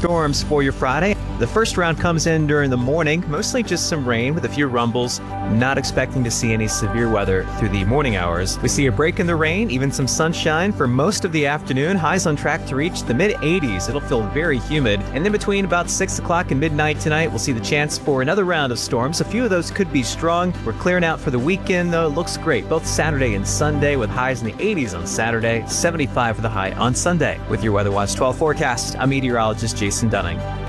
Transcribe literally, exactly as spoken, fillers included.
storms for your Friday. The first round comes in during the morning, mostly just some rain with a few rumbles. Not expecting to see any severe weather through the morning hours. We see a break in the rain, even some sunshine for most of the afternoon. Highs on track to reach the mid eighties. It'll feel very humid. And then between about six o'clock and midnight tonight, we'll see the chance for another round of storms. A few of those could be strong. We're clearing out for the weekend, though. It looks great both Saturday and Sunday with highs in the eighties on Saturday, seventy-five for the high on Sunday. With your Weather Watch twelve forecast, I'm meteorologist Jason Dunning.